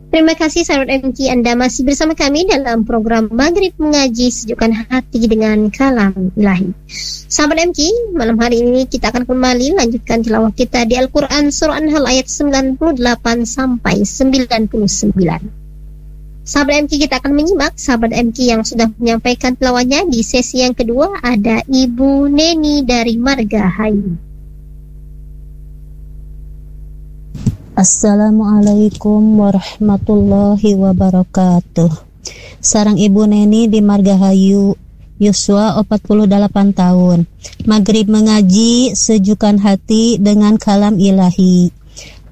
Terima kasih sahabat MK, Anda masih bersama kami dalam program Maghrib Mengaji Sejukkan Hati dengan Kalam Ilahi. Sahabat MK, malam hari ini kita akan kembali lanjutkan tilawah kita di Al-Quran Surah An-Nahl ayat 98 sampai 99. Sahabat MK, kita akan menyimak sahabat MK yang sudah menyampaikan tilawahnya. Di sesi yang kedua ada Ibu Neni dari Margahayu. Assalamualaikum warahmatullahi wabarakatuh. Sarang Ibu Neni di Margahayu, Yuswa 48 tahun. Maghrib mengaji sejukkan hati dengan kalam ilahi.